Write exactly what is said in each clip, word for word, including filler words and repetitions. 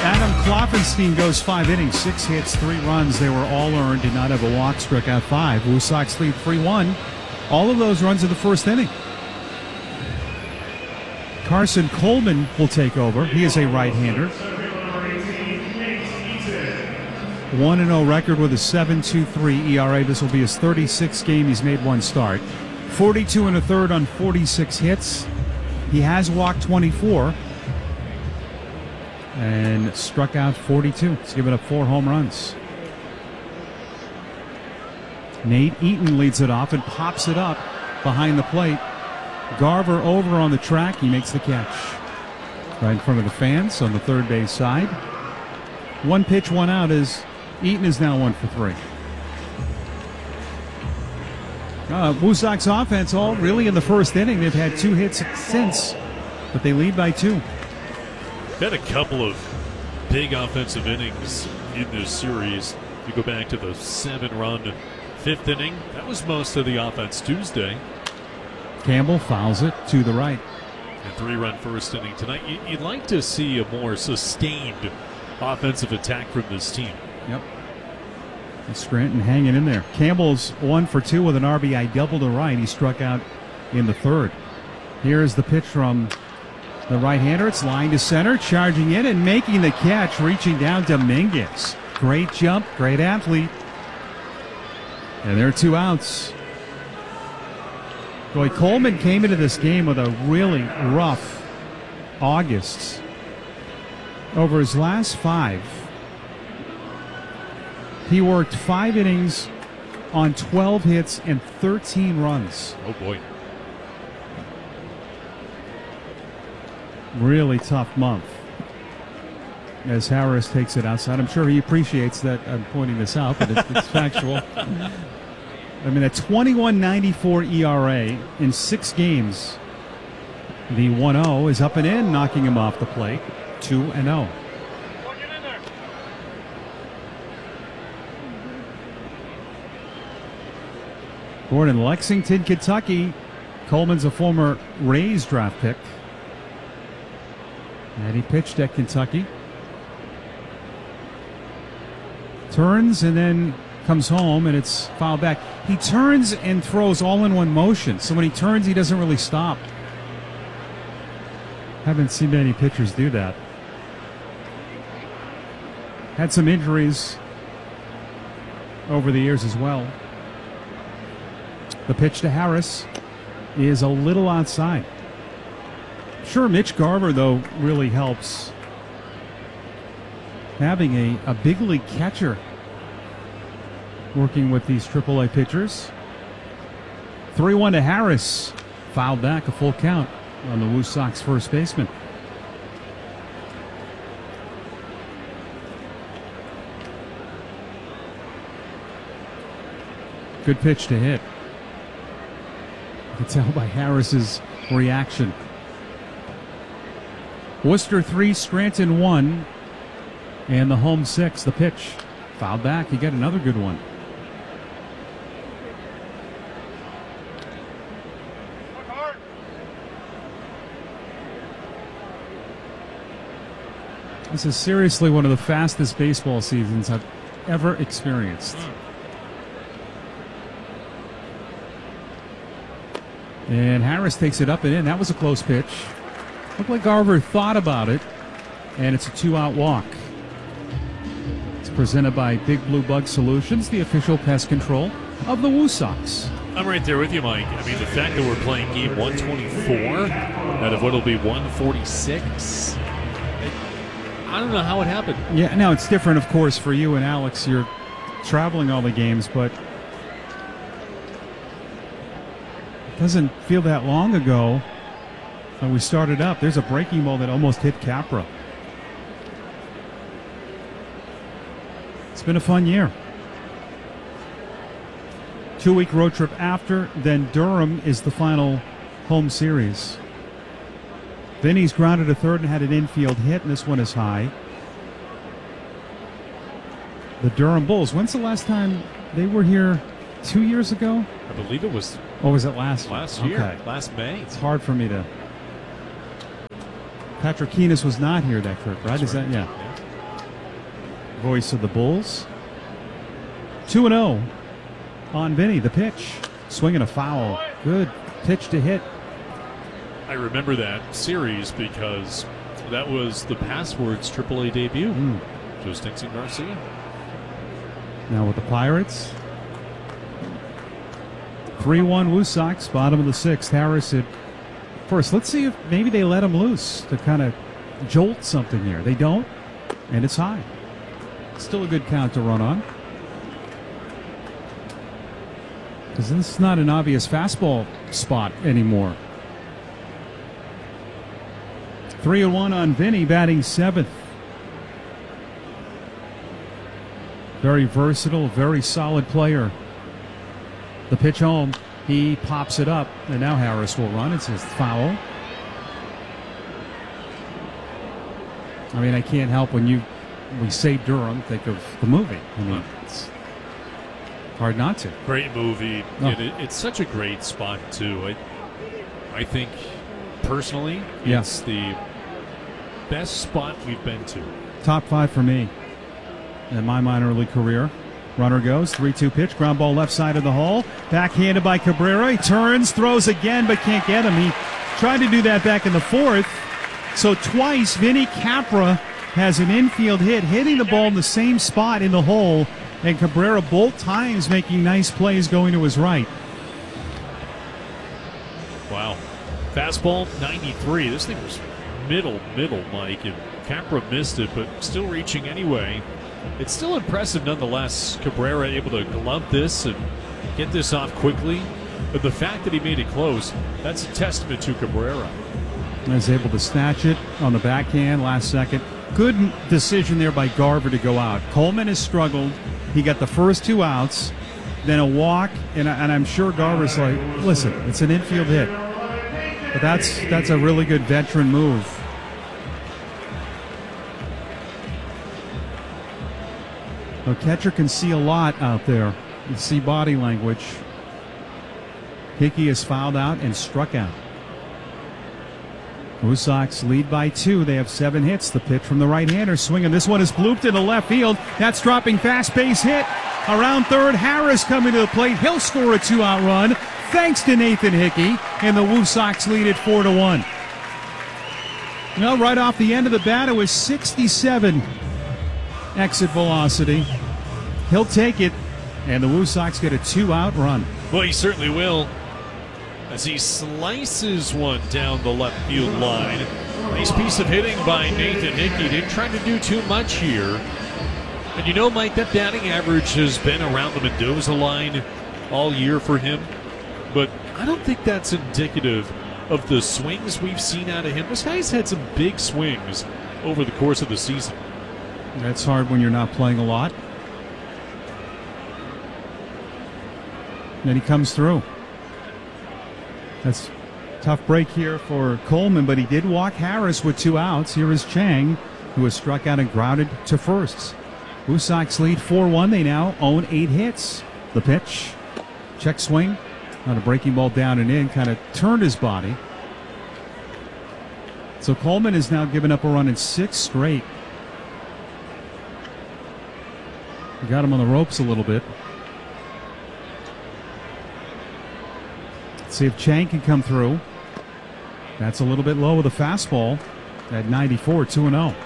Adam Kloffenstein goes five innings, six hits, three runs. They were all earned, did not have a walk, struck out five. Woo Sox lead three one. All of those runs in the first inning. Carson Coleman will take over. He is a right-hander. one and oh record with a seven point two three E R A. This will be his thirty-sixth game. He's made one start. forty-two and a third on forty-six hits. He has walked twenty-four and struck out forty-two. He's given up four home runs. Nate Eaton leads it off and pops it up behind the plate. Garver over on the track. He makes the catch right in front of the fans on the third base side. One pitch, one out as Eaton is now one for three. Uh, Woo Sox offense all really in the first inning. They've had two hits since, but they lead by two. Had a couple of big offensive innings in this series. You go back to the seven-run fifth inning. That was most of the offense Tuesday. Campbell fouls it to the right. And three-run first inning tonight. You'd like to see a more sustained offensive attack from this team. Yep. And Scranton hanging in there. Campbell's one for two with an R B I double to right. He struck out in the third. Here's the pitch from the right-hander. It's lined to center, charging in and making the catch, reaching down Dominguez. Great jump, great athlete. And there are two outs. Boy, Coleman came into this game with a really rough August. Over his last five, he worked five innings on twelve hits and thirteen runs. Oh, boy. Really tough month as Harris takes it outside. I'm sure he appreciates that I'm pointing this out, but it's, it's factual. I mean, a twenty-one ninety-four E R A in six games. The one oh is up and in, knocking him off the plate. two and oh. Born in Lexington, Kentucky, Coleman's a former Rays draft pick. And he pitched at Kentucky. Turns and then comes home, and it's fouled back. He turns and throws all in one motion. So when he turns, he doesn't really stop. Haven't seen many pitchers do that. Had some injuries over the years as well. The pitch to Harris is a little outside. Sure, Mitch Garver, though, really helps. Having a, a big league catcher working with these triple A pitchers. three one to Harris. Fouled back, a full count on the Woo Sox first baseman. Good pitch to hit. You can tell by Harris's reaction. Worcester three, Scranton one, and the home six. The pitch fouled back. He got another good one. This is seriously one of the fastest baseball seasons I've ever experienced. And Harris takes it up and in. That was a close pitch. Looked like Garver thought about it, and it's a two-out walk. It's presented by Big Blue Bug Solutions, the official pest control of the Woo Sox. I'm right there with you, Mike. I mean, the fact that we're playing game one twenty-four out of what will be one forty-six, I don't know how it happened. Yeah, now it's different, of course, for you and Alex. You're traveling all the games, but it doesn't feel that long ago when we started up. There's a breaking ball that almost hit Capra. It's been a fun year. Two-week road trip after, then Durham is the final home series. Vinny's grounded a third and had an infield hit, and this one is high. The Durham Bulls. When's the last time they were here? Two years ago? I believe it was. Or was it last year? Last year, okay. last May. It's hard for me to. Patrick Keenis was not here that trip, right? That's Is right. that yeah? yeah. voice of the Bulls. two and oh on Vinny. The pitch. Swinging a foul. Good pitch to hit. I remember that series because that was the Passwords triple A debut. Mm. Joe Stinson Garcia. Now with the Pirates. three one Woo Sox, bottom of the sixth. Harris at first. Let's see if maybe they let him loose to kind of jolt something here. They don't, and it's high. Still a good count to run on. Because this is not an obvious fastball spot anymore. three and one on Vinny, batting seventh. Very versatile, very solid player. The pitch home, he pops it up, and now Harris will run. It's his foul. I mean, I can't help when you we say Durham, think of the movie. I mean, it's hard not to. Great movie. Oh. And it, it's such a great spot, too. I, I think, personally, Yeah. it's the best spot we've been to. Top five for me in my minor league career. Runner goes, three two pitch, ground ball left side of the hole. Backhanded by Cabrera. He turns, throws again, but can't get him. He tried to do that back in the fourth. So twice, Vinny Capra has an infield hit, hitting the ball in the same spot in the hole, and Cabrera both times making nice plays going to his right. Wow. Fastball, ninety-three. This thing was middle, middle, Mike, and Capra missed it, but still reaching anyway. It's still impressive nonetheless. Cabrera able to glove this and get this off quickly. But the fact that he made it close, that's a testament to Cabrera. And is able to snatch it on the backhand last second. Good decision there by Garver to go out. Coleman has struggled. He got the first two outs, then a walk, and, and I'm sure Garver's like, listen, it's an infield hit. But that's that's a really good veteran move. The catcher can see a lot out there. You see body language. Hickey is fouled out and struck out. Blue Sox lead by two. They have seven hits. The pitch from the right-hander swinging. This one is blooped into left field. That's dropping fast base hit. Around third, Harris coming to the plate. He'll score a two-out run thanks to Nathan Hickey, and the Woo Sox lead at four to one. Well, right off the end of the bat, it was sixty-seven exit velocity. He'll take it, and the Woo Sox get a two-out run. Well, he certainly will. As he slices one down the left field line. Nice piece of hitting by Nathan Hickey. Didn't try to do too much here. And you know, Mike, that batting average has been around the Mendoza line all year for him. But I don't think that's indicative of the swings we've seen out of him. This guy's had some big swings over the course of the season. That's hard when you're not playing a lot. Then he comes through. That's a tough break here for Coleman, but he did walk Harris with two outs. Here is Chang, who was struck out and grounded to first. Woo Sox lead four one. They now own eight hits. The pitch, check swing, on a breaking ball down and in, kind of turned his body. So Coleman has now given up a run in six straight. We got him on the ropes a little bit. See if Chang can come through. That's a little bit low with a fastball at ninety-four, two and oh.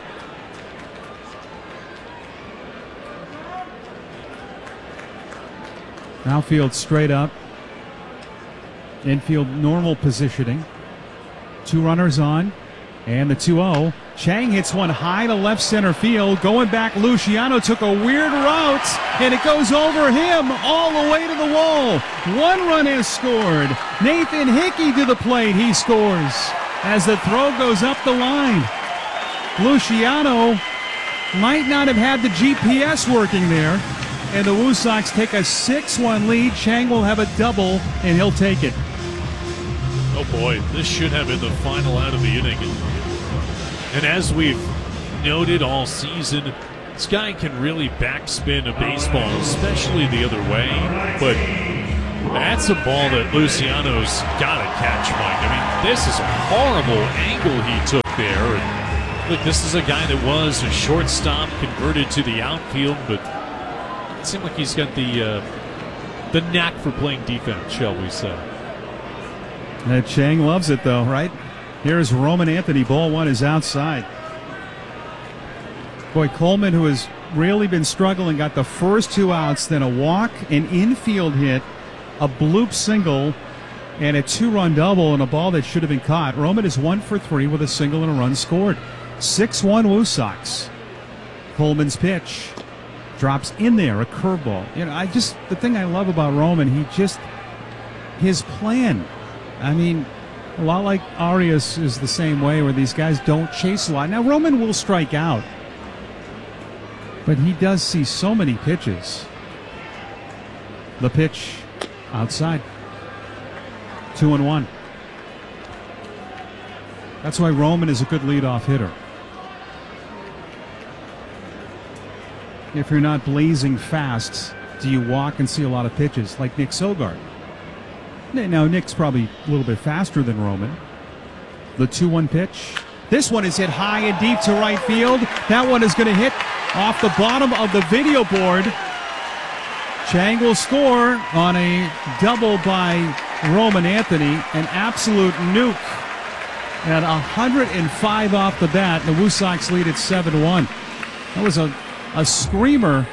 Outfield straight up. Infield normal positioning. Two runners on. And the two oh. Chang hits one high to left center field. Going back, Luciano took a weird route, and it goes over him all the way to the wall. One run has scored. Nathan Hickey to the plate. He scores as the throw goes up the line. Luciano might not have had the G P S working there, and the Woo Sox take a six one lead. Chang will have a double, and he'll take it. Oh boy, this should have been the final out of the inning. And as we've noted all season, this guy can really backspin a baseball, especially the other way. But that's a ball that Luciano's got to catch, Mike. I mean, this is a horrible angle he took there. And Look, this is a guy that was a shortstop converted to the outfield, but it seemed like he's got the uh, the knack for playing defense, shall we say. And Chang loves it, though, right? Here's Roman Anthony. Ball one is outside. Boy, Coleman, who has really been struggling, got the first two outs, then a walk, an infield hit, a bloop single, and a two-run double, and a ball that should have been caught. Roman is one for three with a single and a run scored. six one Woo Sox. Coleman's pitch drops in there, a curveball. You know, I just, the thing I love about Roman, he just, his plan. I mean, a lot like Arias is the same way, where these guys don't chase a lot. Now, Roman will strike out, but he does see so many pitches. The pitch outside. Two and one. That's why Roman is a good leadoff hitter. If you're not blazing fast, do you walk and see a lot of pitches like Nick Sogard? Now, Nick's probably a little bit faster than Roman. The two one pitch. This one is hit high and deep to right field. That one is going to hit off the bottom of the video board. Chang will score on a double by Roman Anthony. An absolute nuke at one hundred five off the bat. The Woo Sox lead at seven one. That was a, a screamer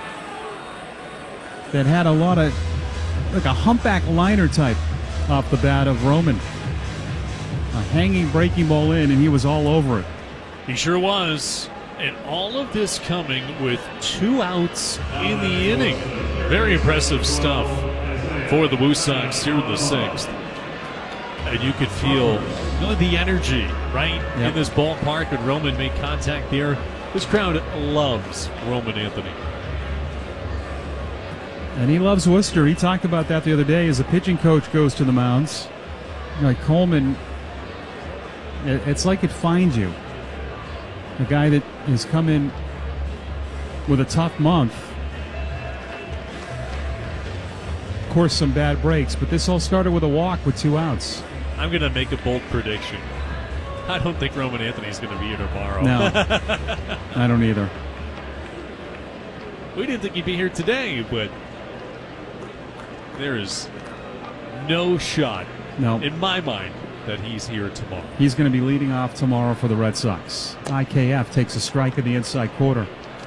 that had a lot of, like a humpback liner type off the bat of Roman. A hanging breaking ball in, and he was all over it. He sure was. And all of this coming with two outs in the inning. Very impressive stuff for the Woo Sox here in the sixth. And you could feel you know, the energy, right, yep. in this ballpark when Roman made contact there. This crowd loves Roman Anthony. And he loves Worcester. He talked about that the other day as the pitching coach goes to the mounds. Like Coleman, it's like it finds you. A guy that has come in with a tough month. Of course, some bad breaks, but this all started with a walk with two outs. I'm going to make a bold prediction. I don't think Roman Anthony's going to be here tomorrow. No, I don't either. We didn't think he'd be here today, but there is no shot no. in my mind that he's here tomorrow. He's going to be leading off tomorrow for the Red Sox. I K F takes a strike in the inside quarter.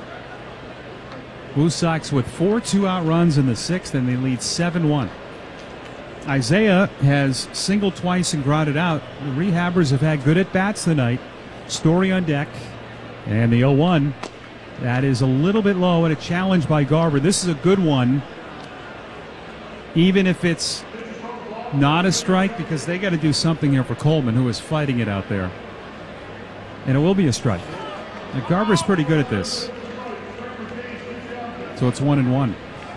Woo Sox with four two-out runs in the sixth, and they lead seven one. Isaiah has singled twice and grounded out. The rehabbers have had good at-bats tonight. Story on deck. And the oh one, that is a little bit low, and a challenge by Garver. This is a good one, even if it's not a strike, because they got to do something here for Coleman, who is fighting it out there. And it will be a strike. Now, Garver's pretty good at this. So it's one and one.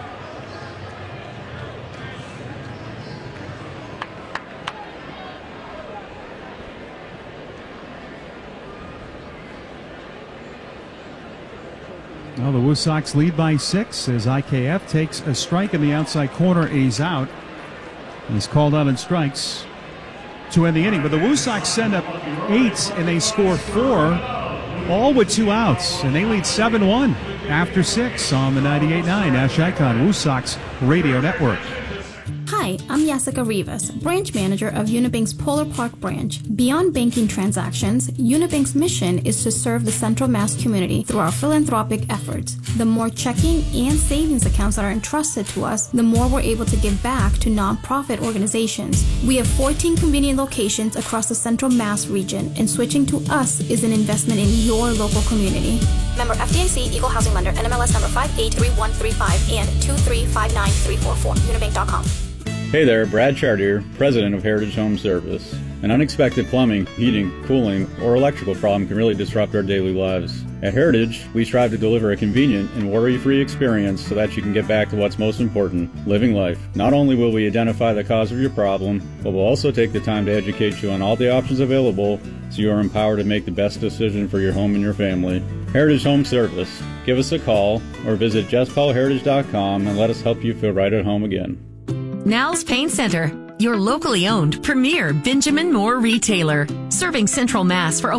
Well, the Woo Sox lead by six as I K F takes a strike in the outside corner. He's out. He's called out in strikes to end the inning. But the Woo Sox send up eight, and they score four, all with two outs. And they lead seven one after six on the ninety-eight point nine Nash Icon Woo Sox Radio Network. Hi, I'm Jessica Rivas, branch manager of Unibank's Polar Park branch. Beyond banking transactions, Unibank's mission is to serve the Central Mass community through our philanthropic efforts. The more checking and savings accounts that are entrusted to us, the more we're able to give back to nonprofit organizations. We have fourteen convenient locations across the Central Mass region, and switching to us is an investment in your local community. Member F D I C, Equal Housing Lender, N M L S number five eight three one three five and two three five nine three four four, unibank dot com. Hey there, Brad Chartier, president of Heritage Home Service. An unexpected plumbing, heating, cooling, or electrical problem can really disrupt our daily lives. At Heritage, we strive to deliver a convenient and worry-free experience so that you can get back to what's most important, living life. Not only will we identify the cause of your problem, but we'll also take the time to educate you on all the options available so you are empowered to make the best decision for your home and your family. Heritage Home Service. Give us a call or visit just paul heritage dot com and let us help you feel right at home again. Now's Paint Center, your locally owned premier Benjamin Moore retailer, serving Central Mass for